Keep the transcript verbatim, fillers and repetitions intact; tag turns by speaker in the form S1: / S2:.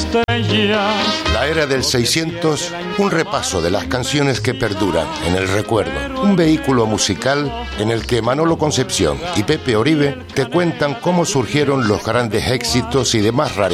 S1: estrellas.
S2: La era del seiscientos, un repaso de las canciones que perduran en el recuerdo. Un vehículo musical en el que Manolo Concepción y Pepe Oribe te cuentan cómo surgieron los grandes éxitos y demás rarezas